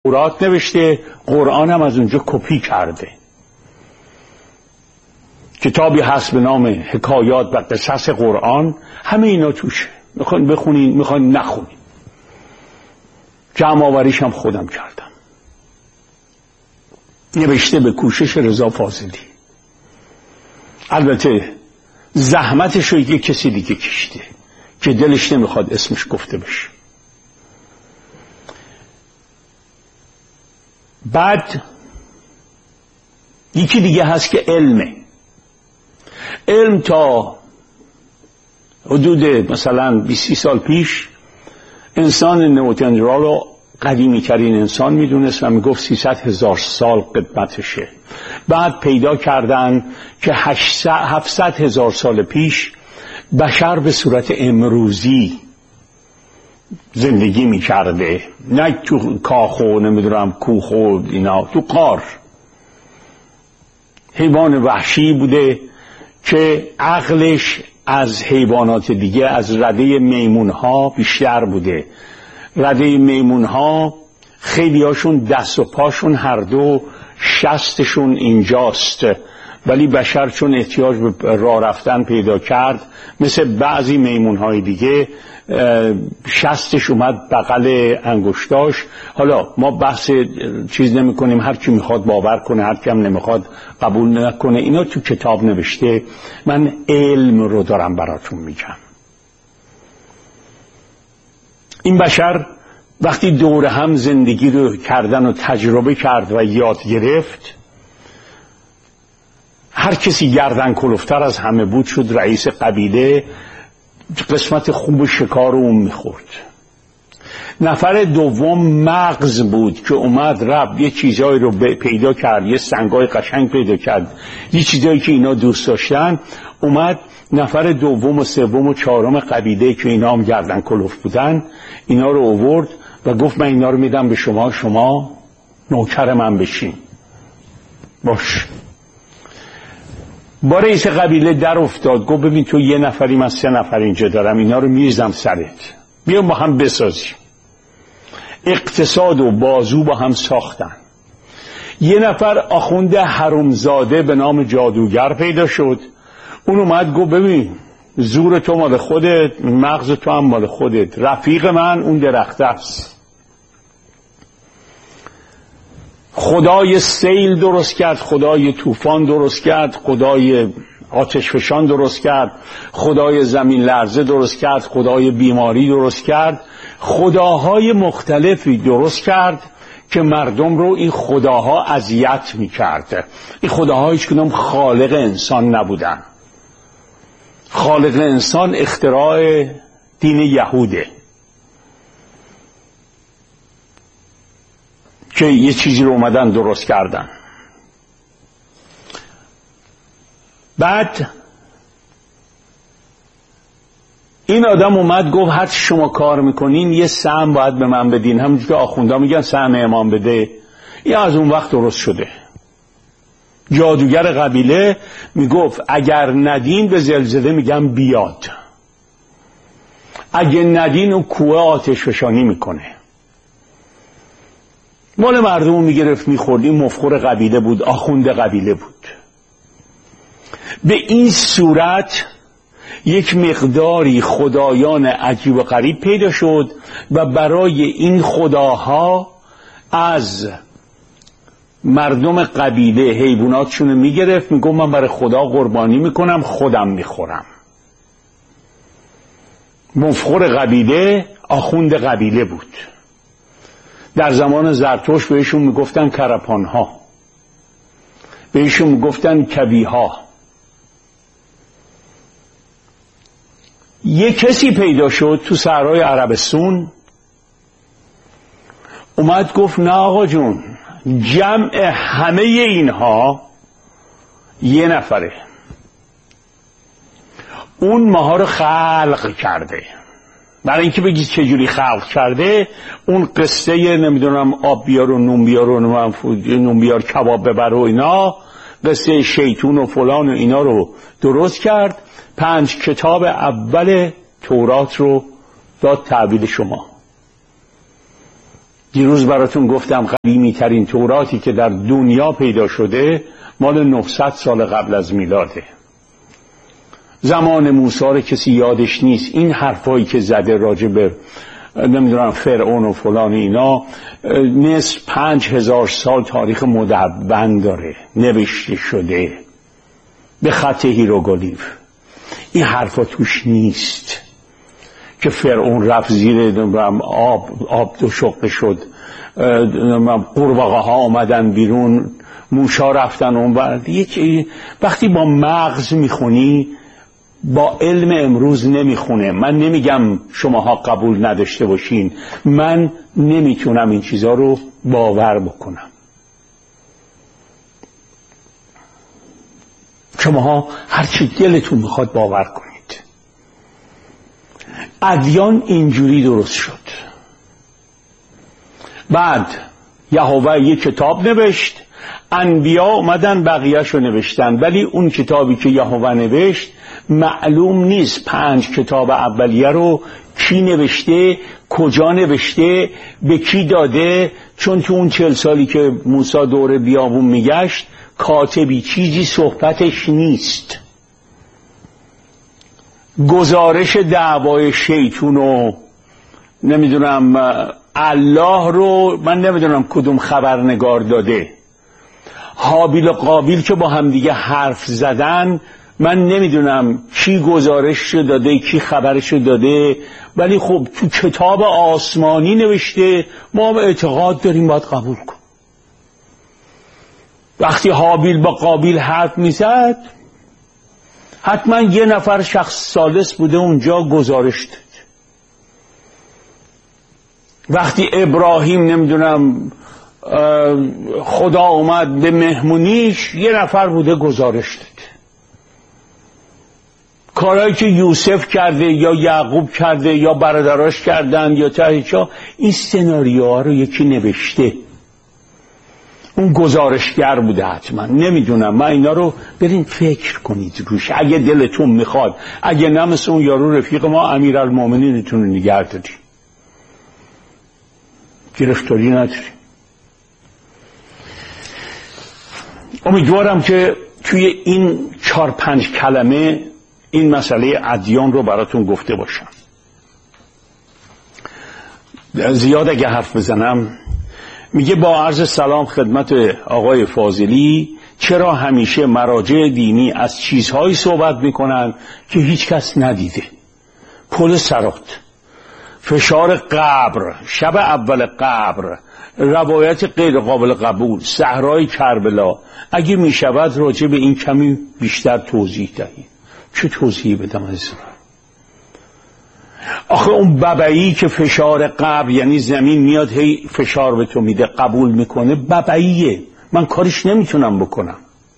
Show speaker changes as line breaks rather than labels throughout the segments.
تورات نوشته، قرآن هم از اونجا کپی کرده. کتابی هست به نام حکایات و قصص قرآن، همه اینا توشه. میخواین بخونین، میخواین نخونین. جمع آوریش هم خودم کردم، نوشته به کوشش رضا فاضلی. البته زحمتش رو یه کسی دیگه کشیده که دلش نمیخواد اسمش گفته بشه. بعد یکی دیگه هست که علم تا حدود مثلا 20 سال پیش انسان نیوتندرا رو قدیمی ترین انسان میدونست و میگفت 300,000 سال قدمتشه. بعد پیدا کردن که 700,000 سال پیش بشر به صورت امروزی زندگی میکرده، نه تو کاخ و نمیدونم کوخ و اینا، تو غار. حیوان وحشی بوده که عقلش از حیوانات دیگه، از رده میمونها بیشتر بوده. رده میمونها خیلی هاشون دست و پاشون هر دو شستشون اینجاست، ولی بشر چون احتیاج به راه رفتن پیدا کرد، مثل بعضی میمونهای دیگه شستش اومد بغل انگشتاش. حالا ما بحث چیز نمی کنیم، هر کی میخواد باور کنه، هر کی هم نمیخواد قبول نکنه. اینا تو کتاب نوشته، من علم رو دارم براتون میگم. این بشر وقتی دور هم زندگی رو کردن و تجربه کرد و یاد گرفت، هر کسی گردن کلفتر از همه بود شد رئیس قبیله، قسمت خوب شکار اون میخورد. نفر دوم مغز بود که اومد رفت یه چیزایی رو پیدا کرد، یه سنگای قشنگ پیدا کرد، یه چیزایی که اینا دوست داشتن. اومد نفر دوم و سوم و چهارم قبیله که اینا هم گردن کلفت بودن، اینا رو آورد و گفت من اینا رو میدم به شما، شما نوکر من بشین. باش. با رئیس قبیله در افتاد، گفت ببین تو یه نفری، من 3 نفر اینجا دارم، اینا رو میریزم سرت، بیام با هم بسازیم. اقتصاد و بازو با هم ساختن. یه نفر آخوند حرومزاده به نام جادوگر پیدا شد. اون اومد گفت ببین زور تو مال خودت، مغز تو هم مال خودت، رفیق من اون درخت است. خدای سیل درست کرد، خدای طوفان درست کرد، خدای آتش فشان درست کرد، خدای زمین لرزه درست کرد، خدای بیماری درست کرد، خداهای مختلفی درست کرد که مردم رو این خداها اذیت می‌کرد. این خداها هیچ کدوم خالق انسان نبودن. خالق انسان اختراع دین یهوده که یه چیزی رو اومدن درست کردن. بعد این آدم اومد گفت هر شما کار میکنین یه سهم باید به من بدین، همونجور که آخوندا میگن سهم امام بده. این از اون وقت درست شده. جادوگر قبیله میگفت اگر ندین به زلزله میگم بیاد، اگه ندین اون کوه آتش فشانی میکنه. مال مردم میگرفت میخورد. این مفخور قبیله بود، آخوند قبیله بود. به این صورت یک مقداری خدایان عجیب و غریب پیدا شد و برای این خداها از مردم قبیله حیواناتشون میگرفت، میگم من برای خدا قربانی میکنم، خودم میخورم. مفخور قبیله آخوند قبیله بود. در زمان زرتشت بهشون میگفتن کرپانها، بهشون میگفتن کبیها. یه کسی پیدا شد تو صحرای عربستان، اومد گفت نه آقا جون، جمع همه اینها یه نفره، اون ماها رو خلق کرده. برای اینکه بگید چجوری خلق کرده، اون قصه نمیدونم آب بیار و نون بیار و نون بیار کباب ببر و اینا، قصه شیطون و فلان و اینا رو درست کرد. 5 کتاب اول تورات رو داد تحویل شما. دیروز براتون گفتم قدیمی ترین توراتی که در دنیا پیدا شده مال 900 سال قبل از میلاده. زمان موسی رو کسی یادش نیست. این حرفایی که زده راجع به نمیدونم فرعون و فلان اینا نصف 5000 سال تاریخ مدون داره، نوشته شده به خط هیروگلیف. این حرفا توش نیست که فرعون رفت زیر آب دو شقه شد، قورباغه ها آمدن بیرون، موشا رفتن اون. وقتی با مغز میخونی با علم امروز نمیخونه. من نمیگم شماها قبول نداشته باشین، من نمیتونم این چیزا رو باور بکنم. شماها هرچی دلتون میخواد باور کنید. ادیان اینجوری درست شد. بعد یهوه یک کتاب نوشت، انبیا اومدن بقیه‌شو نوشتن، ولی اون کتابی که یهوه نوشت معلوم نیست 5 کتاب اولیه رو کی نوشته، کجا نوشته، به کی داده، چون تو اون 40 سالی که موسی دور بیابون میگشت کاتبی چیزی صحبتش نیست. گزارش دعوای شیطون و نمیدونم الله رو من نمیدونم کدوم خبرنگار داده. هابیل و قابیل که با همدیگه حرف زدن من نمیدونم کی گزارش داده کی خبرش داده، ولی خب تو کتاب آسمانی نوشته، ما اعتقاد داریم باید قبول کن. وقتی هابیل با قابیل حرف میزد حتما یه نفر شخص ثالث بوده اونجا گزارش داد. وقتی ابراهیم نمیدونم خدا اومد به مهمونیش یه نفر بوده گزارش داد. کارهایی که یوسف کرده یا یعقوب کرده یا برادراش کردن یا تهیچا، این سناریوها رو یکی نوشته، اون گزارشگر بوده حتما. نمیدونم، من اینا رو برین فکر کنید روش اگه دلتون میخواد. اگه نه مثل اون یارو رفیق ما امیرالمومنینتون رو نگه داریم، گرفتاری نداریم. امیدوارم که توی این 4-5 کلمه این مسئله ادیان رو براتون گفته باشم. زیاد اگه حرف بزنم میگه با عرض سلام خدمت آقای فاضلی، چرا همیشه مراجع دینی از چیزهایی صحبت میکنن که هیچ کس ندیده؟ پل صراط، فشار قبر، شب اول قبر، روایت غیر قابل قبول، صحرای کربلا. اگه میشود راجع به این کمی بیشتر توضیح دهید. چه توضیحی بدم عزیزم؟ آخه اون ببعی که فشار قبر یعنی زمین میاد هی فشار به تو میده قبول میکنه، ببعیه، من کارش نمیتونم بکنم.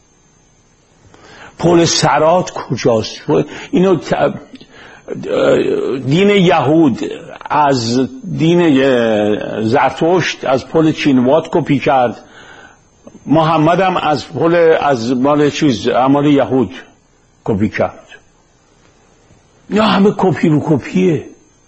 پل صراط کجاست؟ اینو دین یهود از دین زرتشت از پل چینوات کپی کرد، محمد هم از پل از مال اعمال یهود کپی کرد. یا همه کپی رو کپیه.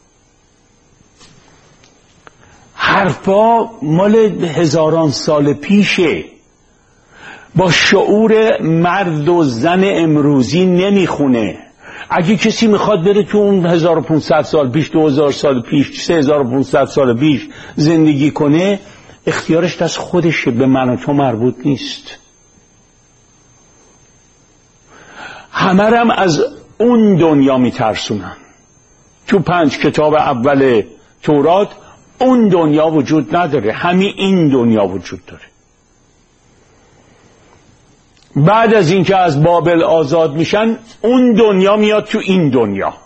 حرفا مال هزاران سال پیشه، با شعور مرد و زن امروزی نمیخونه. اگه کسی میخواد بره تو اون 1500 سال پیش، 2000 سال پیش، 3500 سال پیش زندگی کنه، اختیارش دست خودشه، به من و تو مربوط نیست. همه هم از اون دنیا میترسونن. تو 5 کتاب اول تورات اون دنیا وجود نداره، همین این دنیا وجود داره. بعد از اینکه از بابل آزاد میشن اون دنیا میاد تو این دنیا.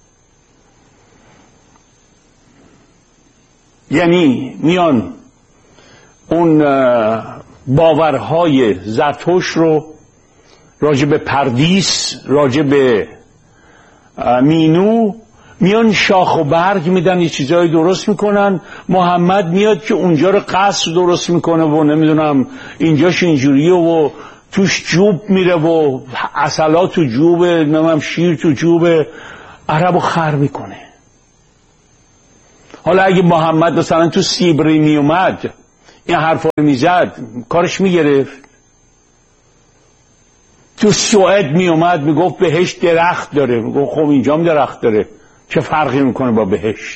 یعنی میان اون باورهای زرتشت رو راجع به پردیس، راجع به مینو، میان شاخ و برگ میدن، یه چیزایی درست میکنن. محمد میاد که اونجا رو قصر درست میکنه و نمیدونم اینجاش اینجوریه و توش جوب میره و عسلا تو جوب، نمیدونم شیر تو جوب، عربو خر میکنه. حالا اگه محمد مثلا تو سیبری می اومد این حرفا رو میزد، کارش میگرفت. تو سوئد می اومد میگفت بهشت درخت داره، میگفت خب اینجام درخت داره، چه فرقی میکنه با بهشت؟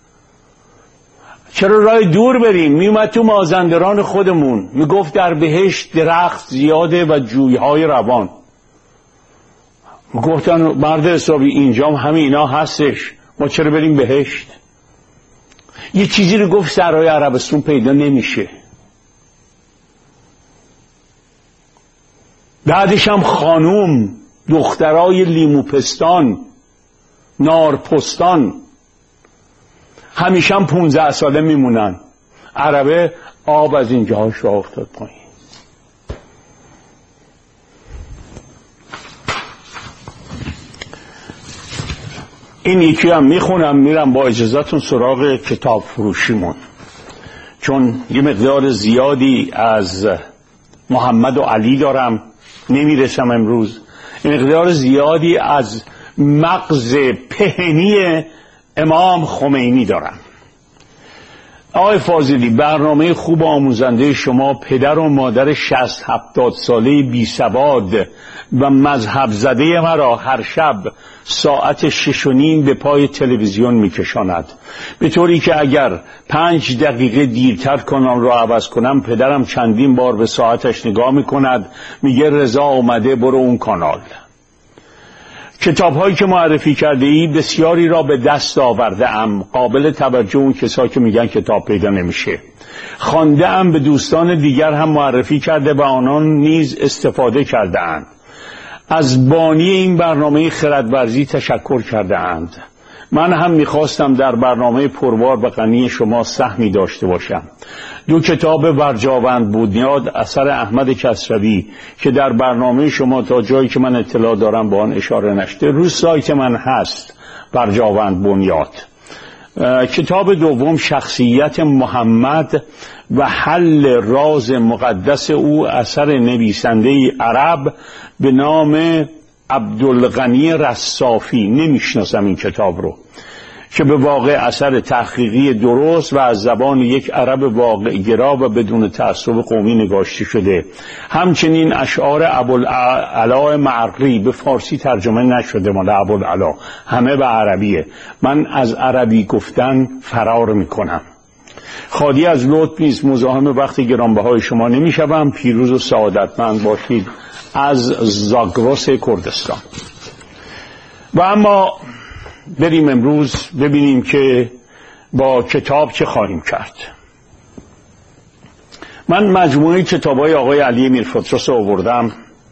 چرا راه دور بریم؟ میومد تو مازندران خودمون میگفت در بهشت درخت زیاده و جویهای روان. گفتن مرد حسابی اینجام همه اینا هستش، ما چرا بریم بهشت؟ یه چیزی رو گفت سرای عربستون پیدا نمیشه. بعدش هم خانوم دخترای لیموپستان نارپستان همیشه هم 15 ساله میمونن. عربه آب از اینجاهاش را افتاد پایین. این یکی هم میخونم میرم با اجازهتون سراغ کتاب فروشیمون، چون یه مقدار زیادی از محمد و علی دارم نمیرسم امروز. یه مقدار زیادی از مغز پهنی امام خمینی دارم. آقای فاضلی، برنامه خوب آموزنده شما پدر و مادر 60-70 ساله بی سواد و مذهب زده مرا هر شب ساعت 6:30 به پای تلویزیون میکشاند، به طوری که اگر 5 دقیقه دیرتر کانال را عوض کنم پدرم چندین بار به ساعتش نگاه میکند، میگه رضا اومده برو اون کانال. کتاب هایی که معرفی کرده ای بسیاری را به دست آورده ام، قابل توجه اون کسایی که میگن کتاب پیدا نمیشه. خوانده ام، به دوستان دیگر هم معرفی کرده و آنان نیز استفاده کرده اند. از بانی این برنامه خردورزی تشکر کرده اند. من هم میخواستم در برنامه پربار و غنی شما سهمی داشته باشم. 2 کتاب برجاوند بنیاد اثر احمد کسروی که در برنامه شما تا جایی که من اطلاع دارم با آن اشاره نشده روی سایت من هست، برجاوند بنیاد. کتاب دوم شخصیت محمد و حل راز مقدس او اثر نویسنده عرب به نام عبدالغنی رصافی. نمیشناسم این کتاب رو، که به واقع اثر تحقیقی درست و از زبان یک عرب واقع گرا و بدون تعصب قومی نگاشته شده. همچنین اشعار ابوالعلا معری به فارسی ترجمه نشده، مال ابوالعلا همه به عربیه. من از عربی گفتن فرار میکنم. خالی از لطف نیست، مزاحم وقت گرانبهای شما نمیشوم. پیروز و سعادتمند باشید. از زاگرس کردستان. و اما بریم امروز ببینیم که با کتاب چه خواهیم کرد. من مجموعه کتابای آقای علی میرفترس رو آوردم.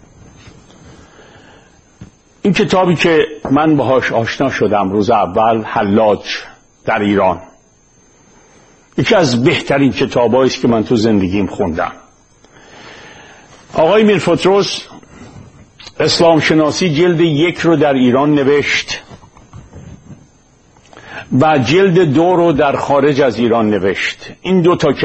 این کتابی که من باهاش آشنا شدم روز اول، حلاج در ایران، یکی از بهترین کتابایی است که من تو زندگیم خوندم. آقای میرفترس اسلام شناسی جلد 1 رو در ایران نوشت و جلد 2 رو در خارج از ایران نوشت. این 2 تا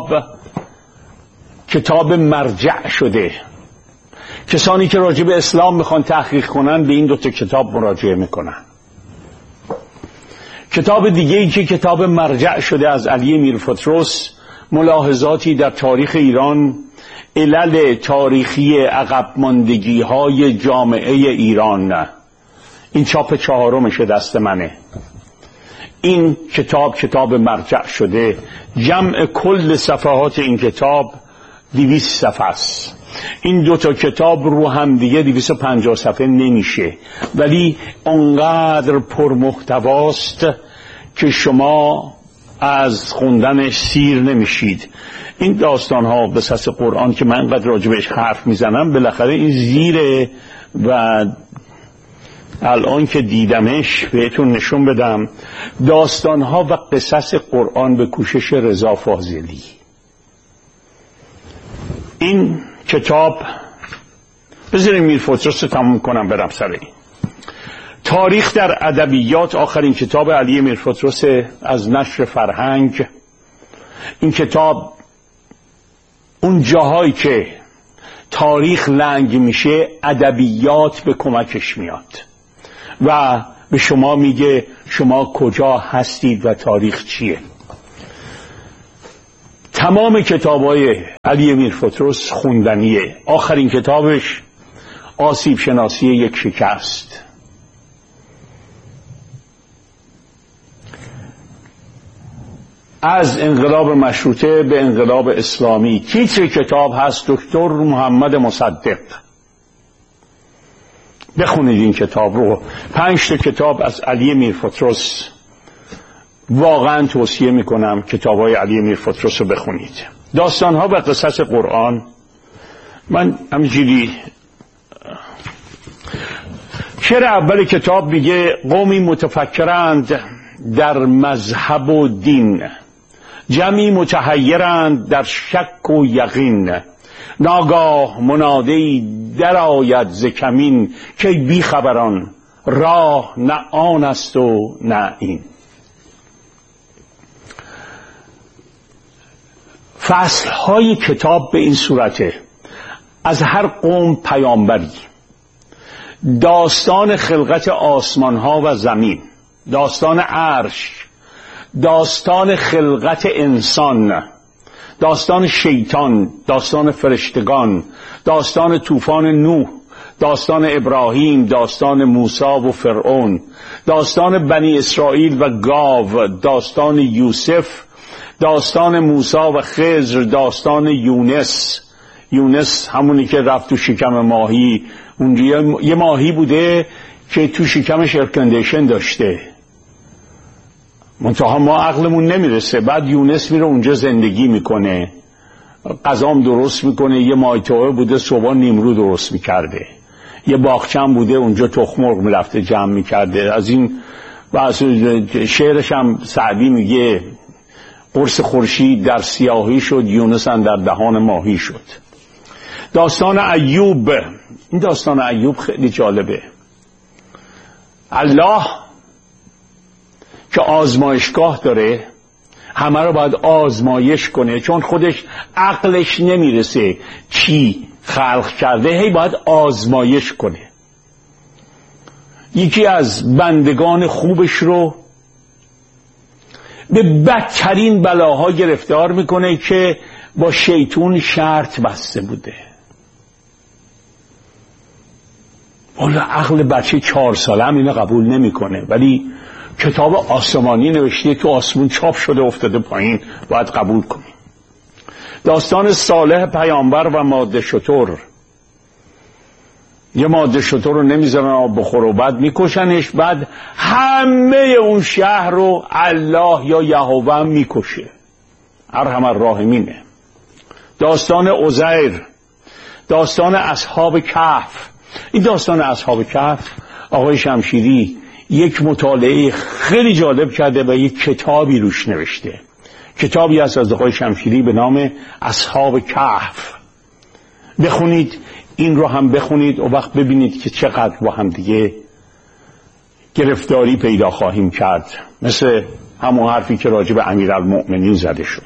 کتاب مرجع شده. کسانی که راجع به اسلام میخوان تحقیق کنن به این 2 تا کتاب مراجعه میکنن. کتاب دیگه ای که کتاب مرجع شده از علی میرفترس، ملاحظاتی در تاریخ ایران، علل تاریخی عقب ماندگی های جامعه ایران. این چاپ 4مشه دست منه. این کتاب مرجع شده. جمع کل صفحات این کتاب 200 صفحه است. این 2 تا کتاب رو هم دیگه 250 صفحه نمیشه، ولی اونقدر پرمحتواست که شما از خوندنش سیر نمیشید. این داستان ها به اساس قرآن که من اینقدر راجبش حرف میزنم بالاخره این زیره و الان که دیدمش بهتون نشون بدم. داستان ها و قصص قرآن به کوشش رضا فاضلی. این کتاب بذاریم میرفترس رو تموم کنم برم سر این. تاریخ در ادبیات، آخرین کتاب علی میرفترس از نشر فرهنگ. این کتاب اون جاهایی که تاریخ لنگ میشه ادبیات به کمکش میاد و به شما میگه شما کجا هستید و تاریخ چیه. تمام کتابای علی امیر فتروس خوندنیه. آخرین کتابش آسیب شناسی یک شکست. از انقلاب مشروطه به انقلاب اسلامی. تیتر کتاب هست دکتر محمد مصدق. بخونید این کتاب رو. 5 تا کتاب از علی امیر فتروس واقعا توصیه میکنم کتابای علی امیر فتروس رو بخونید. داستانها و قصص قرآن. من همینجوری شعر اول کتاب میگه قومی متفکرند در مذهب و دین، جمعی متحیرند در شک و یقین، ناگاه منادی در آید ز کمین، که بی خبران راه نه آن است و نه این. فصلهای کتاب به این صورته: از هر قوم پیامبری، داستان خلقت آسمان ها و زمین، داستان عرش، داستان خلقت انسان، داستان شیطان، داستان فرشتگان، داستان طوفان نوح، داستان ابراهیم، داستان موسی و فرعون، داستان بنی اسرائیل و گاو، داستان یوسف، داستان موسی و خضر، داستان یونس همونی که رفت تو شکم ماهی. اونجا یه ماهی بوده که تو شکمش ارکندیشن داشته، منتها ما عقلمون نمیرسه. بعد یونس میره اونجا زندگی میکنه، غذام درست میکنه. یه مایتوه بوده صبح نیمرو درست میکرده. یه باغچم بوده اونجا تخم مرغ میرفته جمع میکرده. از این شعرش هم سعدی میگه قرص خورشید در سیاهی شد، یونس در دهان ماهی شد. داستان ایوب. این داستان ایوب خیلی جالبه. الله که آزمایشگاه داره، همه رو باید آزمایش کنه، چون خودش عقلش نمیرسه چی خلق کرده، هی باید آزمایش کنه. یکی از بندگان خوبش رو به بدترین بلاها گرفتار میکنه که با شیطون شرط بسته بوده. والا عقل بچه 4 ساله هم اینو قبول نمیکنه، ولی کتاب آسمانی نوشته، تو آسمون چاپ شده افتاده پایین، باید قبول کنیم. داستان صالح پیامبر و ماده شتر. یه ماده شتر رو نمیذارن آب بخوره و بعد میکشنش، بعد همه اون شهر رو الله یا یهوه میکشه. ارحم الراحمینه. داستان عزیر. داستان اصحاب کهف. این داستان اصحاب کهف آقای شمشیری یک مطالعه خیلی جالب کرده و یک کتابی روش نوشته. کتابی هست از آقای شمشیری به نام اصحاب کهف. بخونید، این رو هم بخونید و وقت ببینید که چقدر با هم دیگه گرفتاری پیدا خواهیم کرد، مثل همون حرفی که راجع به امیرالمؤمنین زده شد.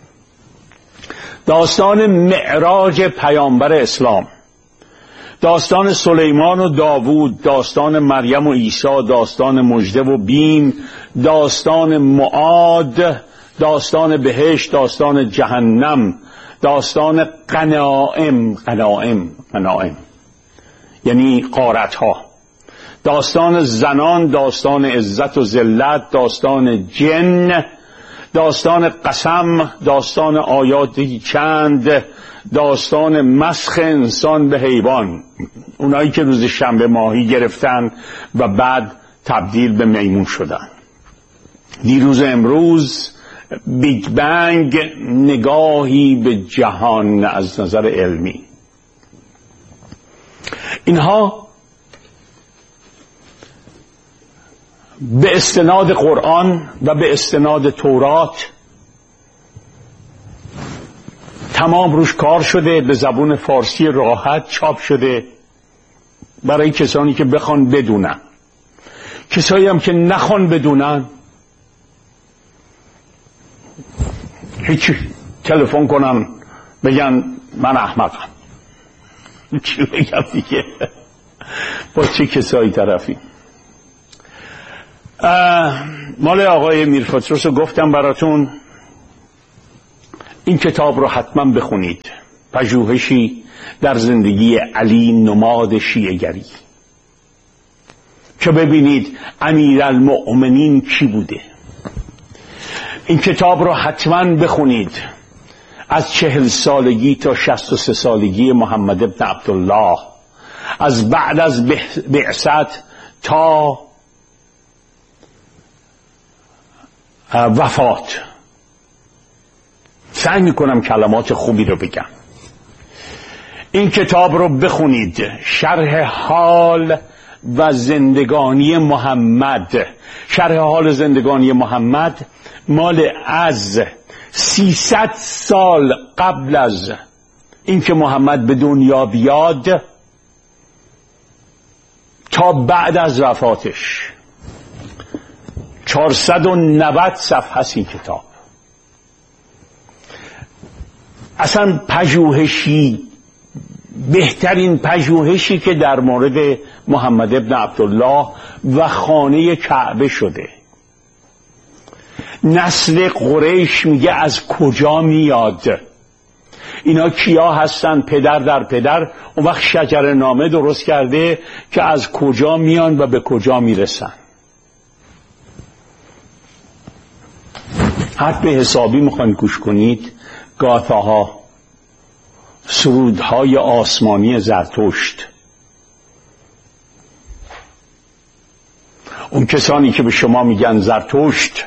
داستان معراج پیامبر اسلام. داستان سلیمان و داوود، داستان مریم و عیسی، داستان مژده و بیم، داستان معاد، داستان بهشت، داستان جهنم، داستان غنائم یعنی غارت‌ها، داستان زنان، داستان عزت و ذلت، داستان جن، داستان قسم، داستان آیاتی چند، داستان مسخ انسان به حیوان، اونایی که روز شنبه ماهی گرفتن و بعد تبدیل به میمون شدن. دیروز امروز، بیگ بنگ، نگاهی به جهان از نظر علمی. اینها به استناد قرآن و به استناد تورات تمام روش کار شده، به زبون فارسی راحت چاپ شده برای کسانی که بخوان بدونن. کسایی هم که نخوان بدونن هیچی، تلفن کنن بگن من احمقم. چی بگم دیگه؟ با چه کسایی طرفی؟ مال آقای میرخسروس رو گفتم براتون. این کتاب رو حتما بخونید، پژوهشی در زندگی علی نماد شیعه‌گری، که ببینید امیرالمؤمنین کی بوده. این کتاب رو حتما بخونید، از 40 سالگی تا 63 سالگی محمد ابن عبدالله، از بعد از بعثت تا وفات. سعی میکنم کلمات خوبی رو بگم. این کتاب رو بخونید، شرح حال و زندگانی محمد. شرح حال زندگانی محمد مال از 300 سال قبل از اینکه محمد به دنیا بیاد تا بعد از وفاتش. 490 صفحه است این کتاب. اصلا پژوهشی، بهترین پژوهشی که در مورد محمد ابن عبدالله و خانه کعبه شده. نسل قریش میگه از کجا میاد، اینا کیا هستن، پدر در پدر. اون وقت شجره نامه درست کرده که از کجا میان و به کجا میرسن. حد به حسابی میخواین گوش کنید، گاتاها، سرودهای آسمانی زرتشت. اون کسانی که به شما میگن زرتشت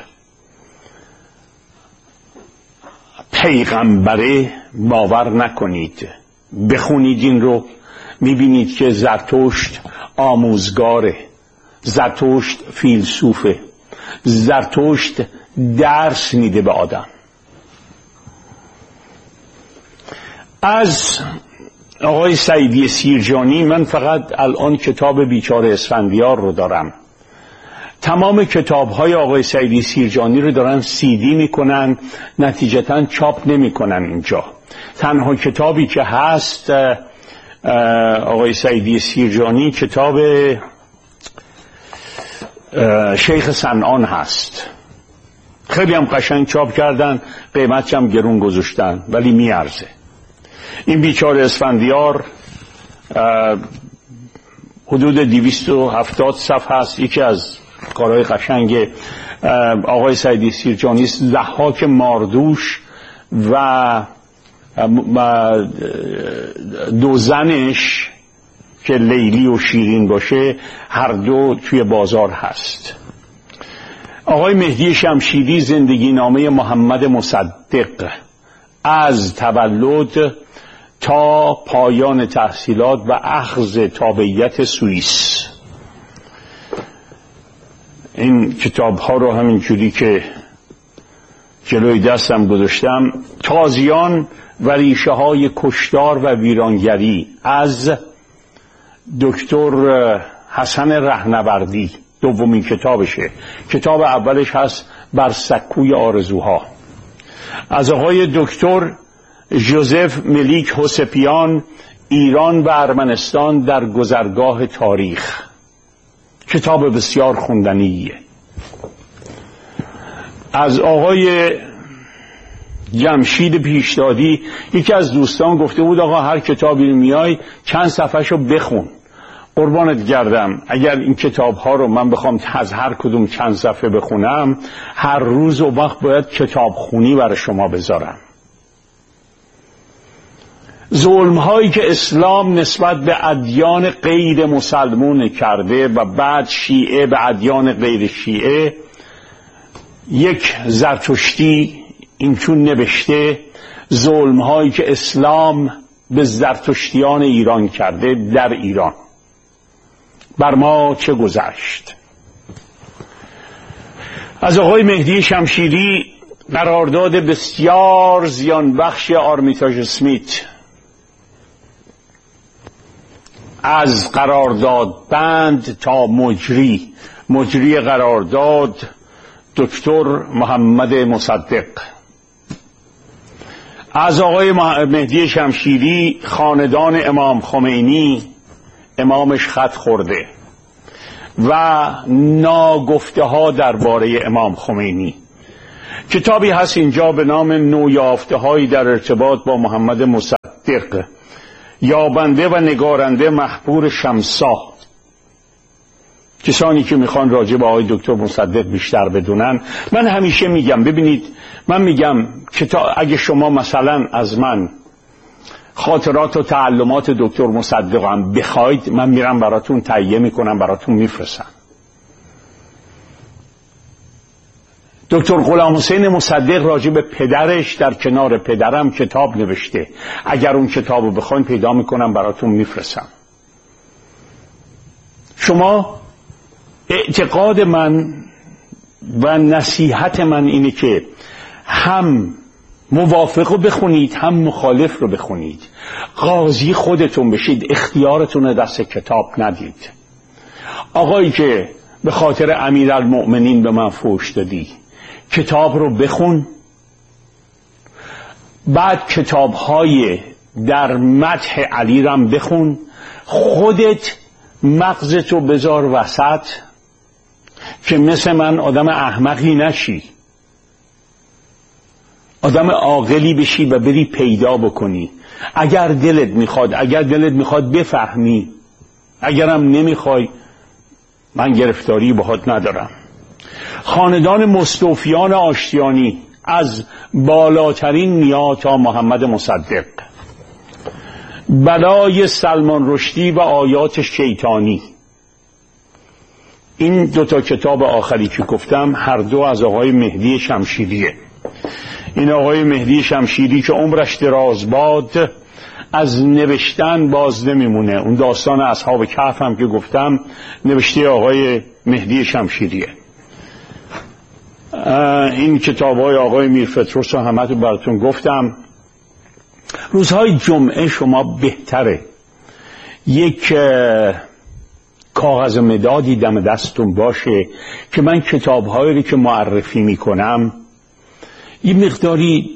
پیغمبره، باور نکنید. بخونید این رو، میبینید که زرتشت آموزگاره، زرتشت فیلسوفه، زرتشت درس میده به آدم. از آقای سعیدی سیرجانی من فقط الان کتاب بیچاره اسفندیار رو دارم. تمام کتاب‌های آقای سعیدی سیرجانی رو دارن CD میکنن، نتیجتاً چاپ نمیکنن اینجا. تنها کتابی که هست آقای سعیدی سیرجانی کتاب شیخ صنعان هست. خیلی هم قشنگ چاپ کردن، قیمتش هم گرون گذاشتن، ولی میارزه. این بیچاره اسفندیار حدود 270 صفحه است. یکی از کارهای قشنگ آقای سعیدی سیرجانی است. ضحاک ماردوش و دو زنش که لیلی و شیرین باشه هر دو توی بازار هست. آقای مهدی شمشیری زندگی نامه محمد مصدق از تولد تا پایان تحصیلات و اخذ تابعیت سوئیس. این کتاب ها رو همینجوری که جلوی دستم گذاشتم. تازیان و ریشه های کشتار و ویرانگری از دکتر حسن رهنوردی، دومین کتابشه. کتاب اولش هست بر سکوی آرزوها. از آقای دکتر ژوزف ملیک حسپیان، ایران و ارمنستان در گذرگاه تاریخ. کتاب بسیار خوندنیه. از آقای جمشید پیشدادی، یکی از دوستان گفته بود آقا هر کتابی میای چند صفحه‌شو بخون. قربانت گردم، اگر این کتاب ها رو من بخوام از هر کدوم چند صفحه بخونم، هر روز و وقت باید کتاب خونی برای شما بذارم. ظلم هایی که اسلام نسبت به ادیان غیر مسلمون کرده و بعد شیعه به ادیان غیر شیعه. یک زرتشتی اینچون نوشته ظلم هایی که اسلام به زرتشتیان ایران کرده در ایران، بر ما چه گذشت. از آقای مهدی شمشیری قرارداد بسیار زیان بخش آرمیتاژ اسمیت، از قرارداد بند تا مجری قرارداد دکتر محمد مصدق. از آقای مهدی شمشیری خاندان امام خمینی، امامش خط خورده. و ناگفته ها درباره امام خمینی. کتابی هست اینجا به نام نویافته هایی در ارتباط با محمد مصدق، یابنده و نگارنده محبور شمسا. کسانی که میخوان راجع به آقای دکتر مصدق بیشتر بدونن، من همیشه میگم ببینید، من میگم اگه شما مثلا از من خاطرات و تعلمات دکتر مصدقم بخواید، من میرم براتون تهیه میکنم، براتون میفرستم. دکتر غلام حسین مصدق راجع به پدرش در کنار پدرم کتاب نوشته. اگر اون کتابو بخواید پیدا میکنم براتون میفرستم. شما اعتقاد من و نصیحت من اینه که هم موافق رو بخونید هم مخالف رو بخونید. قاضی خودتون بشید، اختیارتون رو دست کتاب ندید. آقایی که به خاطر امیرالمؤمنین به من فحش دادی، کتاب رو بخون، بعد کتاب‌های در مدح علی رم بخون، خودت مغزتو بذار وسط که مثل من آدم احمقی نشی، آدم عاقلی بشی و بری پیدا بکنی. اگر دلت میخواد بفهمی، اگرم نمیخوای من گرفتاری باهات ندارم. خاندان مستوفیان آشتیانی از بالاترین میا تا محمد مصدق، بلای سلمان رشدی و آیات شیطانی، این دوتا کتاب آخری که گفتم هر دو از آقای مهدی شمشیریه. این آقای مهدی شمشیری که عمرش دراز باد، از نوشتن باز نمیمونه. اون داستان اصحاب کهف هم که گفتم نوشته آقای مهدی شمشیریه. این کتاب‌های آقای میرفتروس رو همه تو براتون گفتم. روزهای جمعه شما بهتره یک کاغذ مدادی دم دستتون باشه که من کتاب‌هایی رو که معرفی میکنم یه مقداری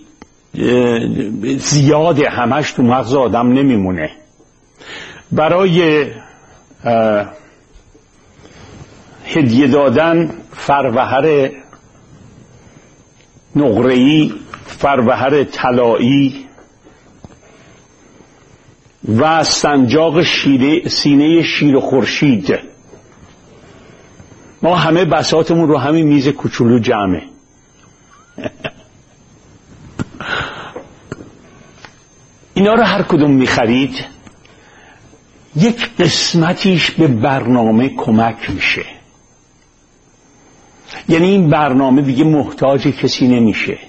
زیاده، همش تو مغز آدم نمیمونه. برای هدیه دادن فروهر نقره‌ای، فروهر طلایی و سنجاق سینه شیر و خورشید، ما همه بساطمون رو همین میز کوچولو جمعه. اینا رو هر کدوم میخرید یک قسمتیش به برنامه کمک میشه. یعنی این برنامه دیگه محتاج کسی نمیشه،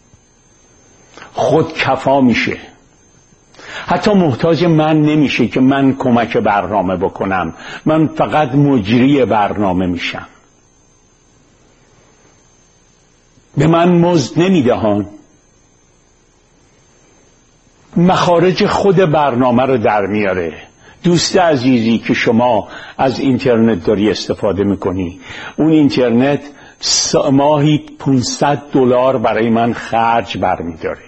خود کفا میشه. حتی محتاج من نمیشه که من کمک برنامه بکنم، من فقط مجری برنامه میشم. به من مزد نمیدهان، مخارج خود برنامه رو در میاره. دوست عزیزی که شما از اینترنت داری استفاده میکنی، اون اینترنت ماهی $500 برای من خرج برمیداره.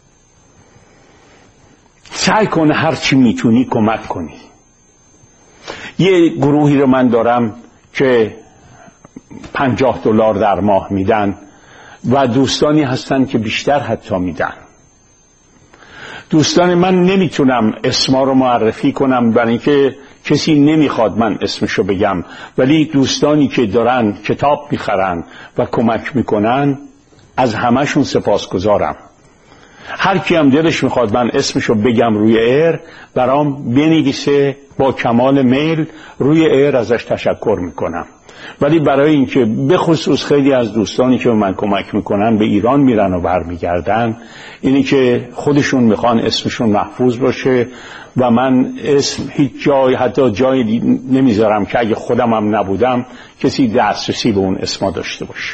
سعی کن هر چی میتونی کمک کنی. یه گروهی رو من دارم که $50 در ماه میدن و دوستانی هستن که بیشتر حتی میدن. دوستان من نمیتونم اسما رو معرفی کنم برای اینکه کسی نمیخواد من اسمشو بگم، ولی دوستانی که دارن کتاب میخرن و کمک میکنن از همشون سپاسگزارم. هر کی هم دلش میخواد من اسمشو بگم روی ایر، برام بنویسه، با کمال میل روی ایر ازش تشکر میکنم. ولی برای اینکه به خصوص خیلی از دوستانی که به من کمک میکنن به ایران میرن و برمیگردن، اینی که خودشون میخوان اسمشون محفوظ باشه و من اسم هیچ جای، حتی جایی نمیذارم که اگه خودم هم نبودم کسی دسترسی به اون اسما داشته باشه.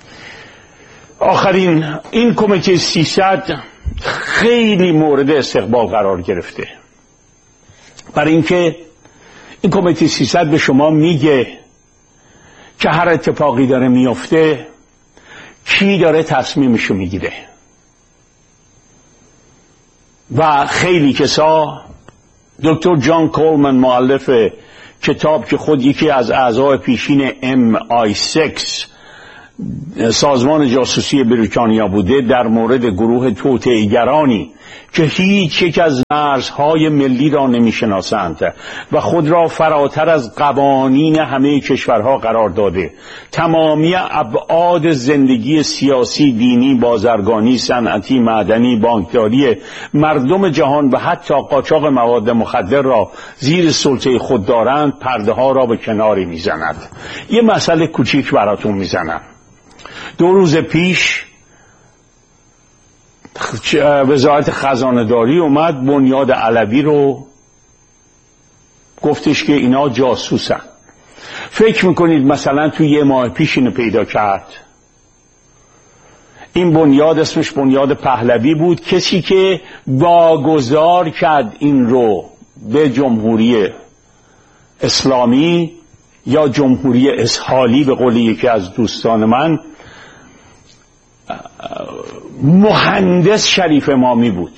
آخرین، این کمیته 300 خیلی مورد استقبال قرار گرفته، برای اینکه این کمیته 300 به شما میگه که هر اتفاقی داره میفته کی داره تصمیمشو میگیره. و خیلی کسا دکتر جان کولمن مؤلف کتاب که خود یکی از اعضای پیشین MI6 سازمان جاسوسی بریتانیا بوده، در مورد گروه توطئه‌گرانی که هیچ یک از مرزهای ملی را نمی‌شناسند و خود را فراتر از قوانین همه کشورها قرار داده، تمامی ابعاد زندگی سیاسی، دینی، بازرگانی، صنعتی، معدنی، بانکداری مردم جهان و حتی قاچاق مواد مخدر را زیر سلطه خود دارند، پرده ها را به کناری می‌زند. یه مسئله کوچیک براتون می‌زنم. 2 روز پیش وزارت خزانه داری اومد بنیاد علوی رو گفتش که اینا جاسوسن. فکر میکنید مثلا توی 1 ماه پیش اینو پیدا کرد؟ این بنیاد اسمش بنیاد پهلوی بود، کسی که واگذار کرد این رو به جمهوری اسلامی یا جمهوری اسحالی به قول یکی از دوستان من، مهندس شریف امامی بود.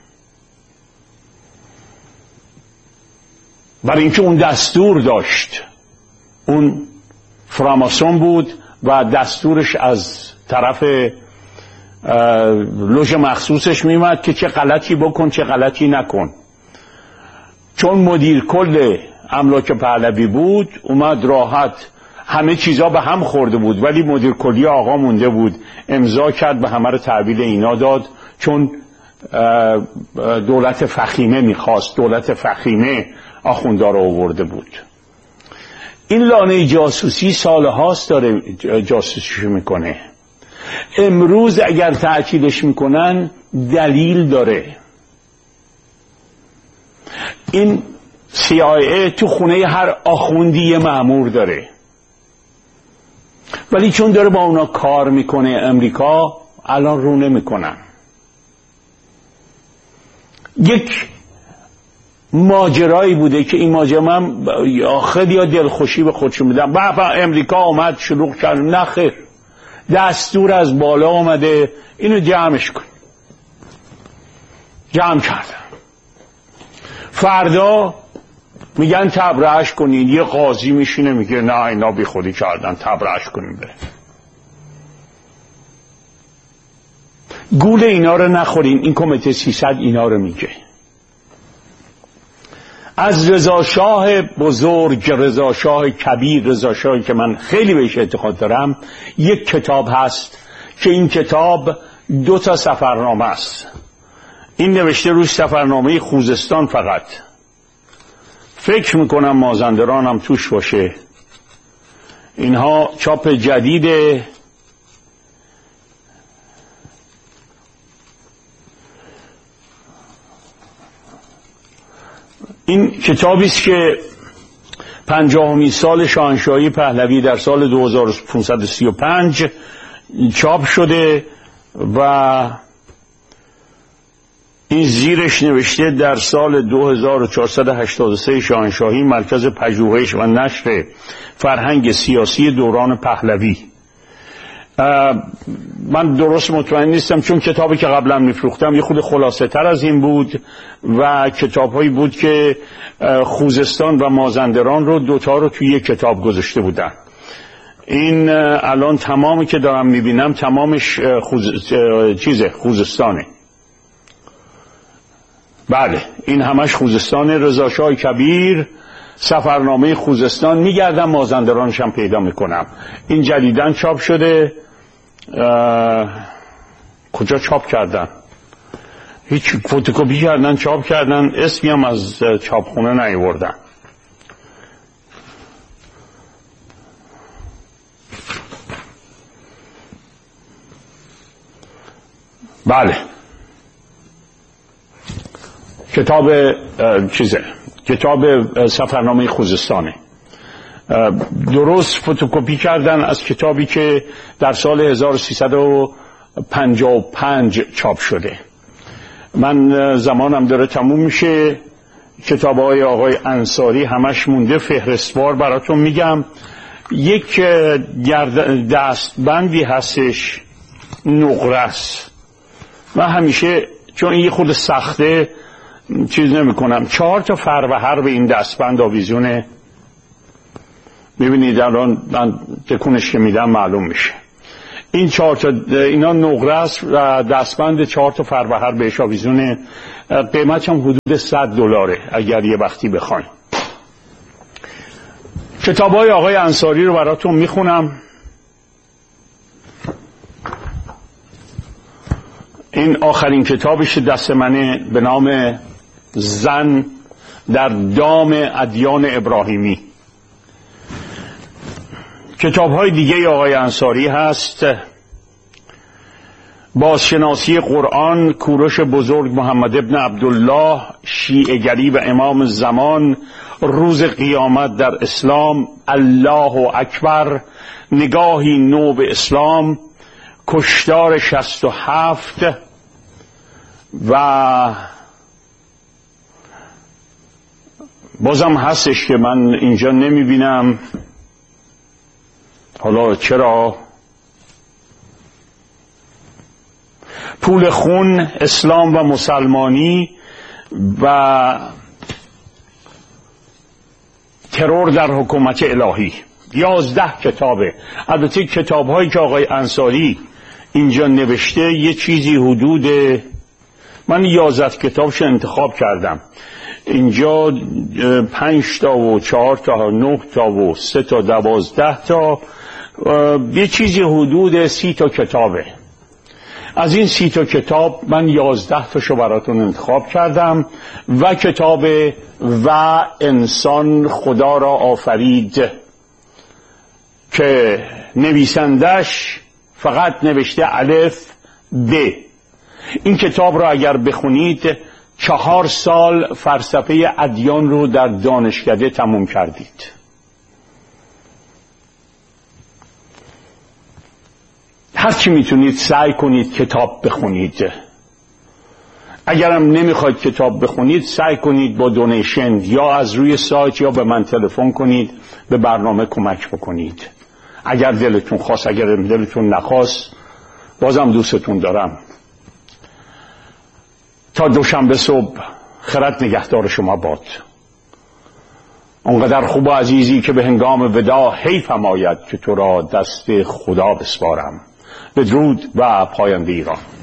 برای اینکه اون دستور داشت، اون فراماسون بود و دستورش از طرف لوژ مخصوصش میمد که چه غلطی بکن چه غلطی نکن. چون مدیر کل املاک پهلوی بود اومد راحت، همه چیزا به هم خورده بود ولی مدیر کلی آقا مونده بود، امضا کرد به همه رو تحویل اینا داد، چون دولت فخیمه میخواست، دولت فخیمه آخوندا رو آورده بود. این لانه جاسوسی سالهاست داره جاسوسی میکنه. امروز اگر تعطیلش میکنن دلیل داره. این CIA تو خونه هر آخوندی مأمور داره، ولی چون داره با اونا کار میکنه امریکا الان رو نمیکنن. یک ماجرایی بوده که این ماجرا من خیلی دلخوشی به خودشون میدم، امریکا اومد شروع کرد. نه خیر، دستور از بالا اومده اینو جمعش کن. جمع کردن. فردا میگن تبرئه‌اش کنین. یه قاضی میشینه میگه نه اینا بی خودی کردن، تبرئه‌اش کنین بره. گول اینا رو نخورین. این کمیته 300 اینا رو میگه. از رضا شاه بزرگ، رضا شاه کبیر، رضا شاهی که من خیلی بهش اعتقاد دارم، یک کتاب هست که این کتاب 2 سفرنامه است. این نوشته روش سفرنامه خوزستان، فقط فکر میکنم مازندران هم توش باشه. اینها چاپ جدیده. این کتابی است که 50مین سال شاهنشاهی پهلوی در سال 2535 چاپ شده و این زیرش نوشته در سال 2483 شاهنشاهی مرکز پژوهش و نشر فرهنگ سیاسی دوران پهلوی. من درست مطمئن نیستم چون کتابی که قبلا میفروختم یه خود خلاصه تر از این بود و کتابهایی بود که خوزستان و مازندران رو 2 رو توی یک کتاب گذاشته بودن. این الان تمامی که دارم میبینم تمامش خوزستانه. بله این همش خوزستان. رضا شاه کبیر، سفرنامه خوزستان. میگردم مازندرانش هم پیدا میکنم. این جدیداً چاپ شده. کجا چاپ کردن؟ هیچ فتوکپی کردن چاپ کردن، اسمی هم از چاپخونه نیاوردن. بله کتاب کتاب سفرنامه خوزستانه. درست فتوکپی کردن از کتابی که در سال 1355 چاپ شده. من زمانم داره تموم میشه. کتاب‌های آقای انصاری همش مونده، فهرستوار براتون میگم. یک دستبندی هستش نقره است. من همیشه چون این خود سخته چیز نمی کنم. 4 تا فروهر به این دستبند آویزونه. میبینید الان من تکونش که میدم معلوم میشه. این 4 تا اینا نقره است و دستبند 4 تا فروهر بهش آویزونه. قیمتش هم حدود $100 اگر یه وقتی بخواین. کتابای آقای انصاری رو براتون میخونم. این آخرین کتابش دست منه به نام زن در دام ادیان ابراهیمی. کتاب‌های دیگه آقای انصاری هست: بازشناسی قرآن، کوروش بزرگ محمد ابن عبدالله، شیعه‌گری و امام زمان، روز قیامت در اسلام، الله اکبر، نگاهی نو به اسلام، کشتار 67 و بازم هستش که من اینجا نمیبینم، حالا چرا. پول خون، اسلام و مسلمانی و ترور در حکومت الهی. 11 کتابه. البته کتاب‌هایی که آقای انصاری اینجا نوشته یه چیزی حدود، من 11 کتابش انتخاب کردم. اینجا 5 تا و 4 تا و 9 تا و 3 تا 12 تا، یه چیزی حدود 30 تا کتابه. از این 30 تا کتاب من 11 تاشو براتون انتخاب کردم و کتاب و انسان خدا را آفرید که نویسندش فقط نوشته الف ب. این کتاب را اگر بخونید 4 سال فلسفه ادیان رو در دانشکده تموم کردید. هرچی میتونید سعی کنید کتاب بخونید. اگرم نمیخواید کتاب بخونید سعی کنید با دونیشن یا از روی سایت یا به من تلفن کنید، به برنامه کمک بکنید. اگر دلتون خواست، اگر دلتون نخواست، بازم دوستتون دارم. تا دوشنبه صبح خرد نگهدار شما باد. اونقدر خوب و عزیزی که به هنگام وداع حیفم آید که تو را دست خدا بسپارم. بدرود و پاینده ایران.